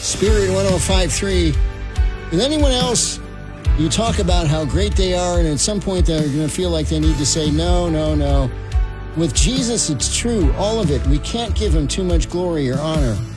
Spirit 105.3. With anyone else, you talk about how great they are, and at some point they're going to feel like they need to say, no, no, no. With Jesus, it's true, all of it. We can't give him too much glory or honor.